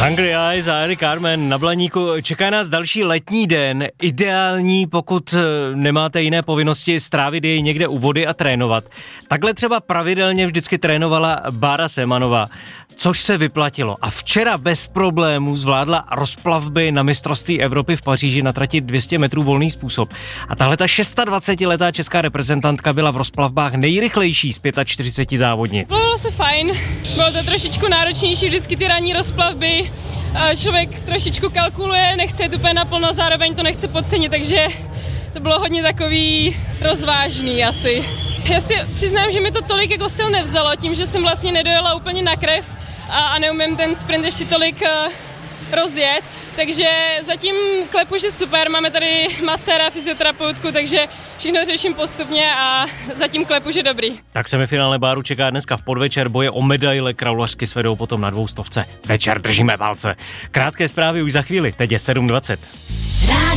Hungry Eyes a Eric Carmen na Blaníku. Čeká nás další letní den, ideální, pokud nemáte jiné povinnosti, strávit jej někde u vody a trénovat. Takhle třeba pravidelně vždycky trénovala Bára Semanová, což se vyplatilo. A včera bez problémů zvládla rozplavby na mistrovství Evropy v Paříži na trati 200 metrů volný způsob. A tahle ta 26letá česká reprezentantka byla v rozplavbách nejrychlejší z 45 závodnic. Bylo se fajn, bylo to trošičku náročnější, vždycky ty ranní rozplavby. Člověk trošičku kalkuluje, nechce jít úplně naplno, zároveň to nechce podcenit, takže to bylo hodně takový rozvážný asi. Já si přiznám, že mi to tolik jako sil nevzalo, tím, že jsem vlastně nedojela úplně na krev a neumím ten sprint ještě tolik rozjet, takže zatím klepu, že super, máme tady maséra, fyzioterapeutku, takže všechno řeším postupně a zatím klepu, že dobrý. Tak semifinále Báru čeká dneska v podvečer, boje o medaile, kraulařky svedou potom na 200. Večer držíme palce. Krátké zprávy už za chvíli, teď je 7:20.